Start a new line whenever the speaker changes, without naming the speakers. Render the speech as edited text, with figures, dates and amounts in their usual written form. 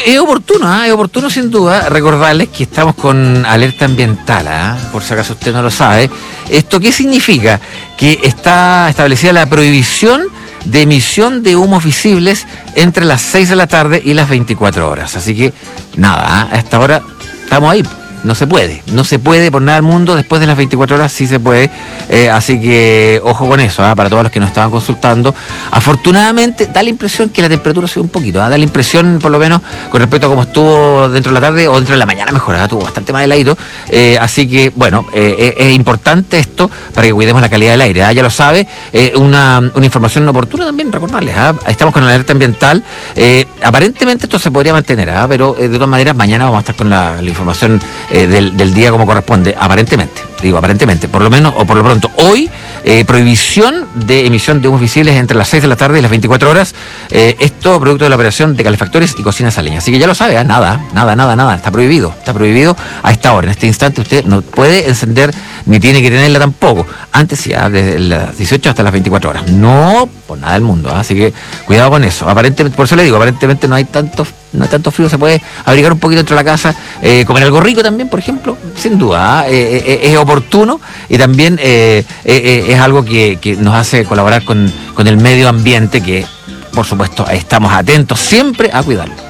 Es oportuno sin duda recordarles que estamos con alerta ambiental, por si acaso usted no lo sabe. ¿Esto qué significa? Que está establecida la prohibición de emisión de humos visibles entre las 6 de la tarde y las 24 horas. Así que nada, a esta hora estamos ahí. No se puede por nada del mundo. Después de las 24 horas sí se puede, así que ojo con eso, para todos los que nos estaban consultando. Afortunadamente da la impresión que la temperatura sube un poquito, da la impresión, por lo menos con respecto a cómo estuvo dentro de la tarde o dentro de la mañana, mejor, estuvo bastante más heladito, así que bueno, es importante esto para que cuidemos la calidad del aire, ya lo sabe. Una información oportuna también, recordarles, estamos con la alerta ambiental, aparentemente esto se podría mantener, pero de todas maneras mañana vamos a estar con la información del día como corresponde, aparentemente, por lo menos o por lo pronto. Hoy, prohibición de emisión de humos visibles entre las 6 de la tarde y las 24 horas, esto producto de la operación de calefactores y cocinas a leña. Así que ya lo sabe, nada, está prohibido a esta hora. En este instante usted no puede encender, ni tiene que tenerla tampoco. Antes sí, desde las 18 hasta las 24 horas. No por nada del mundo, así que cuidado con eso. Aparentemente, por eso le digo, aparentemente no hay tanto frío, se puede abrigar un poquito dentro de la casa, comer algo rico también, por ejemplo, sin duda, es oportuno y también es algo que nos hace colaborar con el medio ambiente, que por supuesto estamos atentos siempre a cuidarlo.